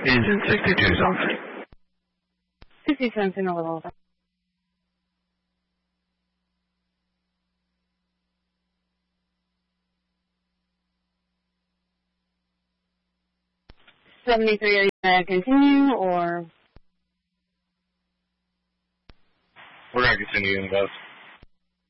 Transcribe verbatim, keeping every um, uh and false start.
Engine sixty-two something. fifty something, a little over. seventy-three, are you going to continue, or? We're going to continue in those.